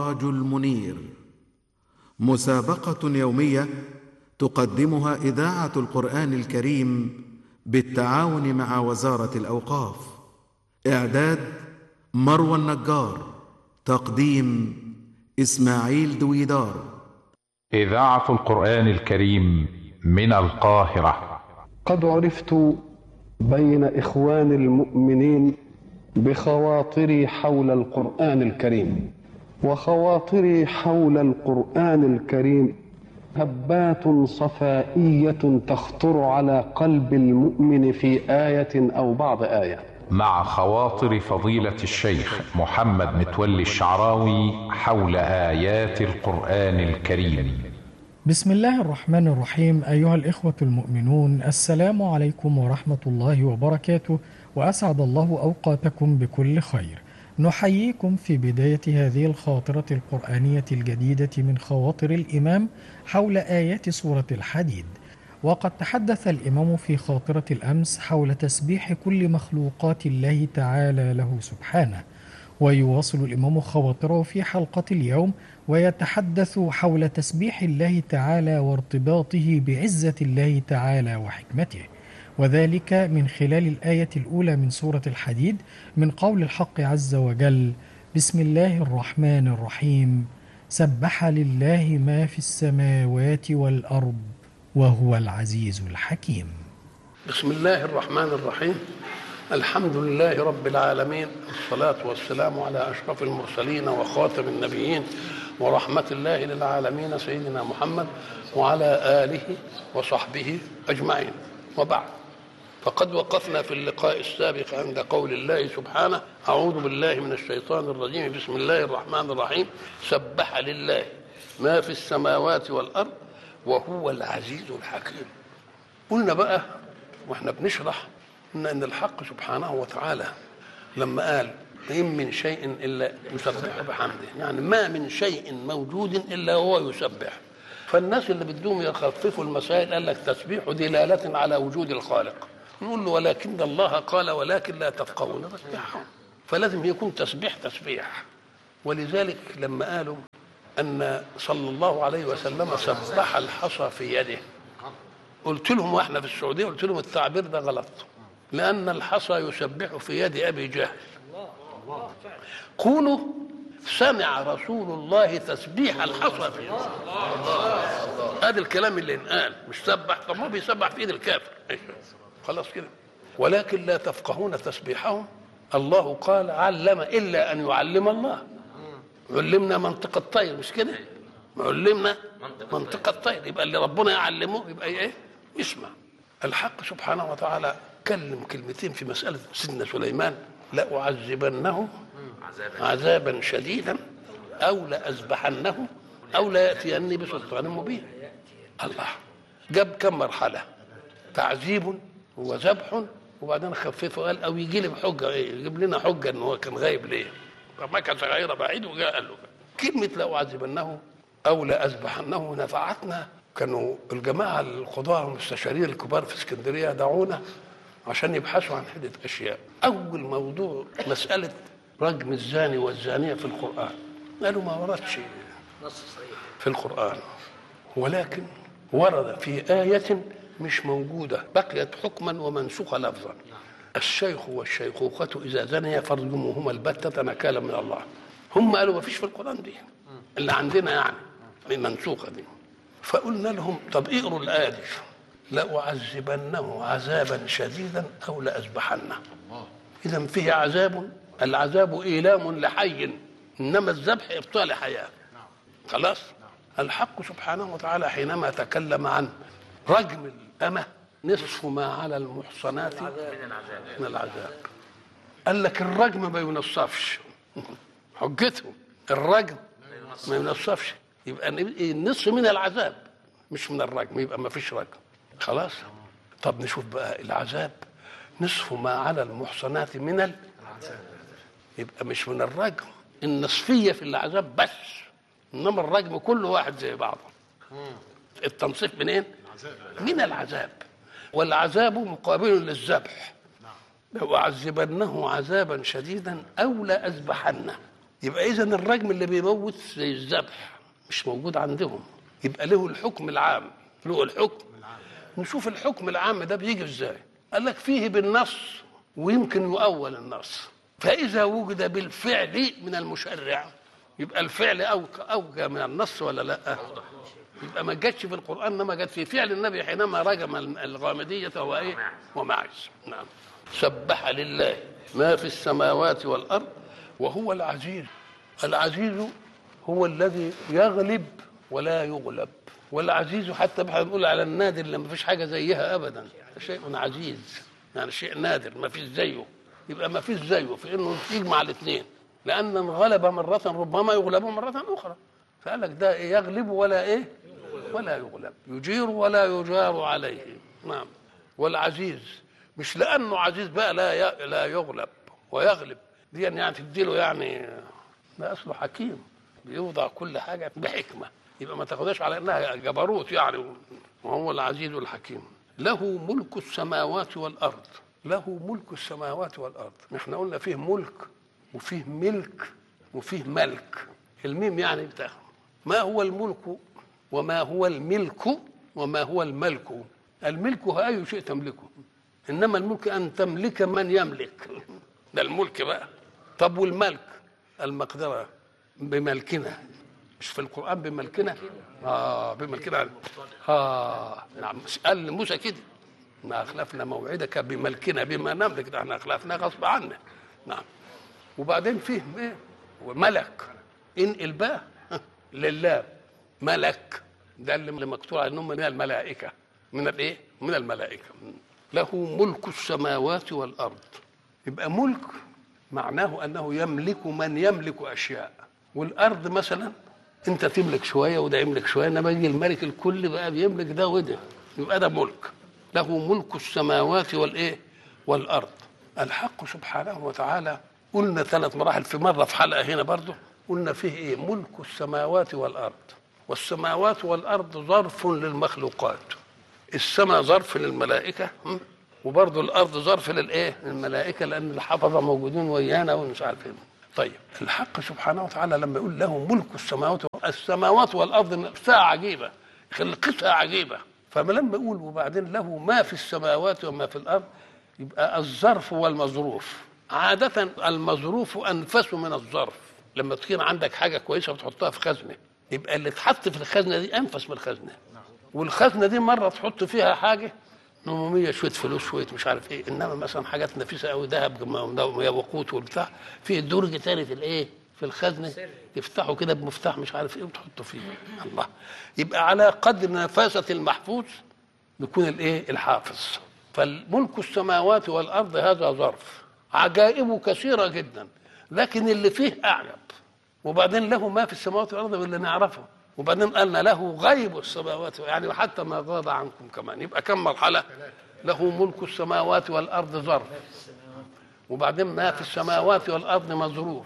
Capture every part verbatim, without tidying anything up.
السراج المنير، مسابقة يومية تقدمها إذاعة القرآن الكريم بالتعاون مع وزارة الأوقاف. إعداد مروى النجار، تقديم إسماعيل دويدار. إذاعة القرآن الكريم من القاهرة. قد عرفت بين إخوان المؤمنين بخواطري حول القرآن الكريم، وخواطري حول القرآن الكريم هبات صفائية تخطر على قلب المؤمن في آية أو بعض آية. مع خواطر فضيلة الشيخ محمد متولي الشعراوي حول آيات القرآن الكريم. بسم الله الرحمن الرحيم. أيها الإخوة المؤمنون، السلام عليكم ورحمة الله وبركاته، وأسعد الله أوقاتكم بكل خير. نحييكم في بداية هذه الخاطرة القرآنية الجديدة من خواطر الإمام حول آيات سورة الحديد. وقد تحدث الإمام في خاطرة الأمس حول تسبيح كل مخلوقات الله تعالى له سبحانه، ويواصل الإمام خواطره في حلقة اليوم ويتحدث حول تسبيح الله تعالى وارتباطه بعزة الله تعالى وحكمته، وذلك من خلال الآية الأولى من سورة الحديد من قول الحق عز وجل: بسم الله الرحمن الرحيم، سبح لله ما في السماوات والأرض وهو العزيز الحكيم. بسم الله الرحمن الرحيم، الحمد لله رب العالمين، الصلاة والسلام على أشرف المرسلين وخاتم النبيين ورحمة الله للعالمين سيدنا محمد وعلى آله وصحبه أجمعين، وبعد. فقد وقفنا في اللقاء السابق عند قول الله سبحانه: أعوذ بالله من الشيطان الرجيم، بسم الله الرحمن الرحيم، سبح لله ما في السماوات والأرض وهو العزيز الحكيم. قلنا بقى واحنا بنشرح ان الحق سبحانه وتعالى لما قال: إن من شيء إلا يسبح بحمده، يعني ما من شيء موجود إلا هو يسبح. فالناس اللي بدهم يخففوا المسائل قال لك تسبيح دلالة على وجود الخالق، نقول له ولكن الله قال ولكن لا تفقهون تسبيحهم، فلازم يكون تسبيح تسبيح. ولذلك لما قالوا أن صلى الله عليه وسلم سبح الحصى في يده، قلت لهم واحنا في السعودية، قلت لهم التعبير ده غلط، لأن الحصى يسبح في يد أبي جهل. قولوا سمع رسول الله تسبيح الحصى في يده. هذا الكلام اللي انقال، مش سبح. طب ما بيسبح في يد الكافر، خلاص كده. ولكن لا تفقهون تسبيحهم. الله قال علم إلا أن يعلم الله. علمنا منطق الطير، مش كده؟ علمنا منطق الطير، يبقى اللي ربنا يعلمه يبقى ايه؟ يسمع. الحق سبحانه وتعالى كلم كلمتين في مسألة سيدنا سليمان: لأعذبنه عذابا شديدا أو لأذبحنه أو ليأتيني بسلطان مبين. الله جاب كم مرحلة: تعذيب وذبح، وبعدين خففه قال أو يجي لي بحجة، ايه؟ يجيب لنا حجة إن هو كان غايب ليه؟ فما كان غير بعيد وجاء قال له كلمة لأعذبنه أو لأذبحنه نفعتنا. كانوا الجماعة القضاة والمستشارين الكبار في اسكندرية دعونا عشان يبحثوا عن عدة أشياء. أول موضوع مسألة رجم الزاني والزانية في القرآن، قالوا ما وردش في القرآن، ولكن ورد في آية مش موجودة، بقيت حكما ومنسوخة لفظا: الشيخ والشيخوخة إذا زنيا فارجموهما البتة نكالا من الله. هم قالوا ما فيش في القرآن دي اللي عندنا، يعني المنسوخة دي. فقلنا لهم طب اقروا الآية دي: لأعذبنه عذابا شديدا أو لأذبحنه. إذا فيه عذاب، العذاب إيلام لحي، إنما الذبح إبطال حياة. خلاص. الحق سبحانه وتعالى حينما تكلم عن رجم الأمة نصف ما على المحصنات من العذاب، قال لك الرجم ما ينصفش. حجته الرجم ما ينصفش، يبقى النصف من العذاب مش من الرجم، يبقى ما فيش رجم. خلاص. طب نشوف بقى العذاب نصف ما على المحصنات من العذاب، يبقى مش من الرجم، النصفية في العذاب بس، انما الرجم كل واحد زي بعضه. التنصيف منين؟ من العذاب. والعذاب مقابل للذبح. لأعذبنه عذابا شديدا أو لأذبحنه. يبقى اذا الرجم اللي بيموت زي الذبح مش موجود عندهم، يبقى له الحكم العام، له الحكم. نشوف الحكم العام ده بيجي ازاي. قال لك فيه بالنص ويمكن يؤول النص، فاذا وجد بالفعل من المشرع يبقى الفعل اوجه من النص ولا لا؟ يبقى ما جاتش في القران انما جت في فعل النبي حينما رجم الغامديه وهو ايه؟ وماعز. نعم. سبح لله ما في السماوات والارض وهو العزيز. العزيز هو الذي يغلب ولا يغلب، والعزيز حتى بنقول على النادر اللي ما فيش حاجه زيها ابدا، شيء عزيز يعني شيء نادر ما فيش زيه. يبقى ما فيش زيه في انه يجمع الاثنين، لان انغلب مره ربما يغلب مره اخرى. فقال لك ده إيه؟ يغلب ولا ايه؟ ولا يغلب، يجير ولا يجار عليه. نعم. والعزيز مش لانه عزيز بقى لا لا يغلب ويغلب، دي يعني تديله يعني ده اصله حكيم بيوضع كل حاجه بحكمه، يبقى ما تاخدهاش على انها جبروت يعني. وهو العزيز الحكيم. له ملك السماوات والارض. له ملك السماوات والارض. احنا قلنا فيه ملك وفيه ملك وفيه ملك. الميم يعني بتاعه ما هو الملك وما هو الملك وما هو الملك. الملك هو اي شيء تملكه، انما الملك ان تملك من يملك، ده الملك بقى. طب والملك؟ المقدره بملكنا، مش في القران بملكنا؟ اه بملكنا. اه نعم. قال موسى كده ما اخلفنا موعدك بملكنا بما نملك، ده احنا اخلفنا غصب عنا. نعم. وبعدين فيه ايه؟ وملك انقل بقى لله ملك، ده اللي مكتوب عنهم من الملائكه. من الايه؟ من الملائكه. له ملك السماوات والارض. يبقى ملك معناه انه يملك من يملك اشياء. والارض مثلا انت تملك شويه وده يملك شويه، انما يجي الملك الكل بقى بيملك ده وده، يبقى ده ملك. له ملك السماوات والايه؟ والارض. الحق سبحانه وتعالى قلنا ثلاث مراحل، في مره في حلقه هنا برضه قلنا فيه ايه؟ ملك السماوات والارض. والسماوات والارض ظرف للمخلوقات. السماء ظرف للملائكه، وبرضه الارض ظرف للايه؟ للملائكه، لان الحفظه موجودين ويانا ومش عارف ايه. طيب الحق سبحانه وتعالى لما يقول له ملك السماوات السماوات والارض نفسها عجيبه، خلقتها عجيبه. فما لما يقول وبعدين له ما في السماوات وما في الارض، يبقى الظرف والمظروف. عاده المظروف انفس من الظرف. لما تكون عندك حاجه كويسه وتحطها في خزنه، يبقى اللي اتحط في الخزنه دي انفس من الخزنه. والخزنه دي مره تحط فيها حاجه نموميه، شويه فلوس شويه مش عارف ايه، انما مثلا حاجات نفيسه قوي ذهب وقوت والبتاع في درج ثالث الايه؟ في الخزنه تفتحه كده بمفتاح مش عارف ايه وتحطه فيه. الله. يبقى على قدر نفاسه المحفوظ بيكون الايه؟ الحافظ. فالملك السماوات والارض هذا ظرف عجائبه كثيره جدا، لكن اللي فيه اعجب. وبعدين له ما في السماوات والارض واللي نعرفه، وبعدين قالنا له غيب السماوات يعني وحتى ما غاب عنكم كمان. يبقى كم مرحله؟ له ملك السماوات والارض ظرف، وبعدين ما في السماوات والارض مظروف،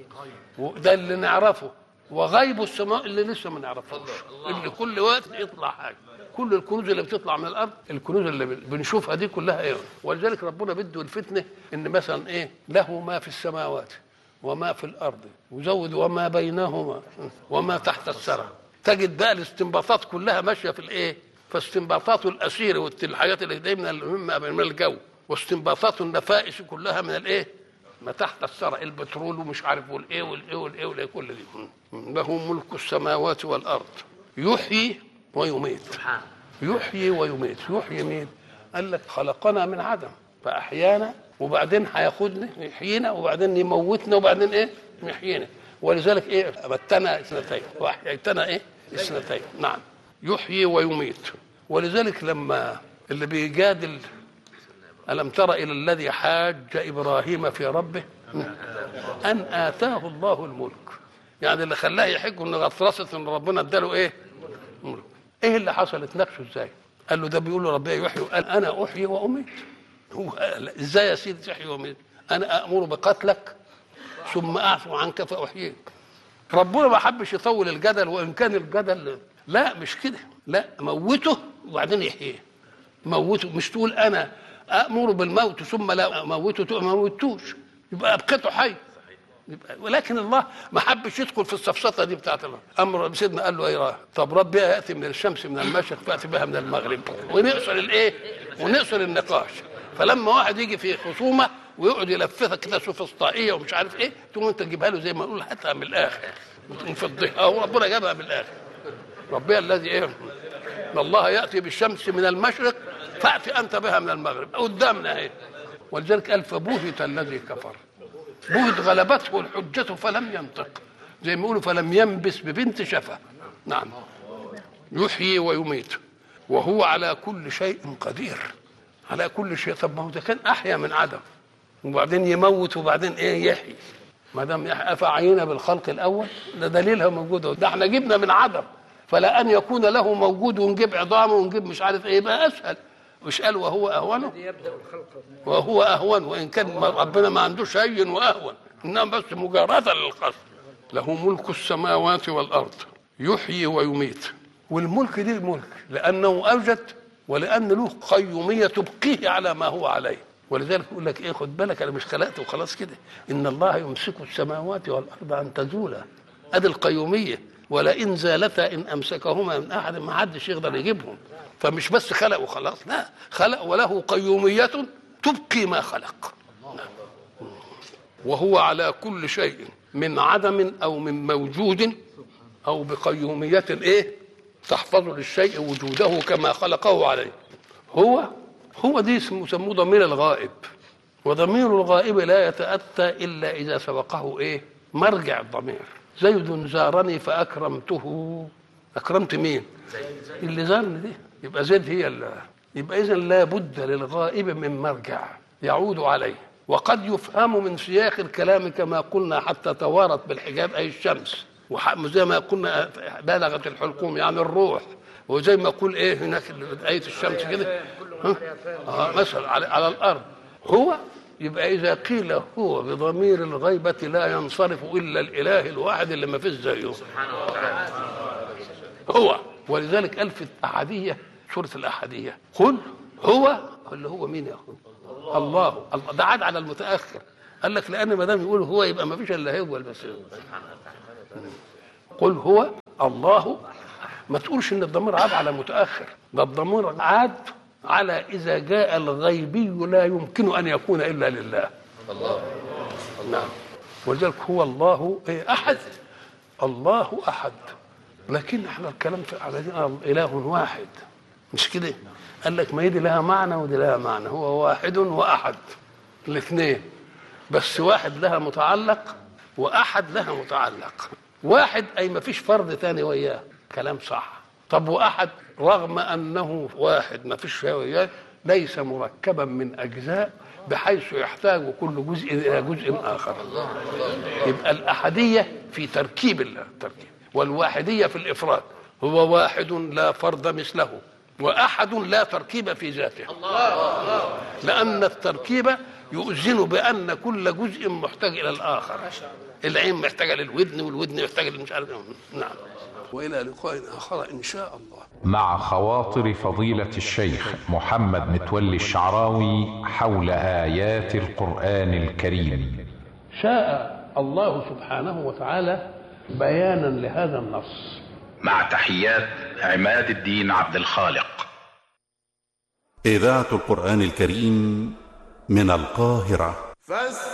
وده اللي نعرفه. وغيب السماء اللي لسه ما نعرفوش، اللي كل وقت يطلع حاجه. كل الكنوز اللي بتطلع من الارض، الكنوز اللي بنشوفها دي كلها ايه؟ ولذلك ربنا بده الفتنه ان مثلا ايه؟ له ما في السماوات وما في الارض، وزود وما بينهما وما تحت الثرى. تجد بقى الاستنباطات كلها ماشيه في الايه؟ فاستنباطات الاسير والحاجات اللي دايما المهمه من الجو، واستنباطات النفائس كلها من الايه؟ ما تحت الثرى، البترول ومش عارف والايه والايه والايه والايه كل دي. له ملك السماوات والارض يحيي ويميت. يحيي ويميت. يحيي مين؟ قال لك خلقنا من عدم فاحيانا، وبعدين هياخدنا يحيينا، وبعدين يموتنا، وبعدين ايه؟ يحيينا. ولذلك ايه؟ امتنا اثنتين واحييتنا ايه؟ اثنتين. نعم. يحيي ويميت. ولذلك لما اللي بيجادل ألم تر إلى الذي حاج إبراهيم في ربه أن آتاه الله الملك، يعني اللي خلاه يحج إن غطرسة إن ربنا اداله إيه؟ ملك. إيه اللي حصل؟ اتناقشوا إزاي؟ قال له ده بيقول له ربنا يحيي، قال أنا أحيي وأميت. هو إزاي يا سيدي تحيي وأميت؟ أنا أأمر بقتلك ثم أعفو عنك فأحييك. ربنا ما حبش يطول الجدل، وإن كان الجدل لا مش كده، لا موته وبعدين يحييه. موته، مش تقول أنا أأمر بالموت ثم لا أموته ما موتوش، يبقى أبقيته حي. ولكن الله ما حبش يدخل في السفسطه دي بتاعت الله. امر سيدنا قال له ايه راح طب ربي ياتي من الشمس من المشرق فاتي بها من المغرب ونقصر الايه ونقصر النقاش. فلما واحد يجي في خصومه ويقعد يلففك كده سوفسطائيه ومش عارف ايه تقوم انت تجيبها له زي ما نقول هاتها من الاخر وتنفضها. هو ربنا جابها من الاخر. ربنا الذي ايه ان الله ياتي بالشمس من المشرق فاتي انت بها من المغرب قدامنا اهي. ولذلك قال فبهت الذي كفر. بهت غلبته الحجة فلم ينطق زي ما يقولوا فلم ينبس ببنت شفا. نعم يحيي ويميت وهو على كل شيء قدير. على كل شيء. طب ما هو ده كان احيا من عدم وبعدين يموت وبعدين ايه يحيي. ما دام افعينا بالخلق الاول ده دليلها موجوده. ده احنا جبنا من عدم فلا ان يكون له موجود ونجيب عظامه ونجيب مش عارف ايه يبقى اسهل. مش قال وهو اهونه وهو اهون وان كان ربنا ما عندوش هين واهون انما بس مجارده للقصد. له ملك السماوات والارض يحيي ويميت. والملك دي الملك لانه اوجد ولان له قيوميه تبقيه على ما هو عليه. ولذلك يقول لك ايه خد بالك انا مش خلقت وخلاص كده. ان الله يمسك السماوات والارض ان تزولا. ادي القيوميه ولئن زالتا ان امسكهما من احد ما حدش يقدر يجيبهم. فمش بس خلق وخلاص لا خلق وله قيوميه تبقي ما خلق. وهو على كل شيء من عدم او من موجود او بقيوميه ايه تحفظ للشيء وجوده كما خلقه عليه. هو هو دي يسموه ضمير الغائب. وضمير الغائب لا يتأتى الا اذا سبقه ايه مرجع الضمير. زيد زارني فاكرمته. اكرمت مين؟ اللي زارني دي. يبقى زيد هي اللي يبقى اذا لا بد للغائب من مرجع يعود عليه. وقد يفهم من سياق الكلام كما قلنا حتى توارت بالحجاب اي الشمس وزي ما قلنا بلغت الحلقوم يعني الروح. وزي ما اقول ايه هناك آية الشمس كده اه مثلا على, على الارض. هو يبقى اذا قيل هو بضمير الغيبة لا ينصرف الا الاله الواحد اللي ما فيش زيه سبحانه وتعالى. هو ولذلك قال في الاحاديه سوره الاحاديه قل هو اللي هو مين يا اخوان؟ الله. الله ده عاد على المتاخر. قال لك لان ما دام يقول هو يبقى ما فيش الا هو بس. قل هو الله. ما تقولش ان الضمير عاد على متاخر. ده الضمير عاد على اذا جاء الغيبي لا يمكن ان يكون الا لله. الله. نعم. ولذلك هو الله احد. الله احد. لكن احنا الكلام على اله واحد مش كده. قال لك ما يدي لها معنى ودي لها معنى. هو واحد واحد الاثنين بس واحد لها متعلق واحد لها متعلق. واحد اي ما فيش فرد ثاني وياه كلام صح. طب واحد رغم انه واحد ما فيش وياه ليس مركبا من اجزاء بحيث يحتاج كل جزء الى جزء اخر. يبقى الاحديه في تركيب التركيب والواحديه في الافراد. هو واحد لا فرد مثله واحد لا تركيب في ذاته. لان التركيب يؤذن بان كل جزء محتاج الى الاخر. العين محتاجه للودن والودن محتاجه للمش عارف. نعم. والى لقاء اخر ان شاء الله مع خواطر فضيلة الشيخ محمد متولي الشعراوي حول آيات القرآن الكريم. شاء الله سبحانه وتعالى بيانا لهذا النص. مع تحيات عماد الدين عبد الخالق. إذاعة القرآن الكريم من القاهرة.